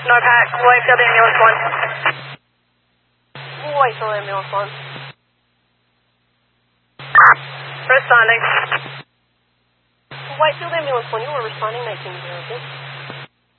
NORPAC, Whitefield Ambulance 1. Whitefield Ambulance 1. Responding. Whitefield Ambulance 1, you were responding 1906.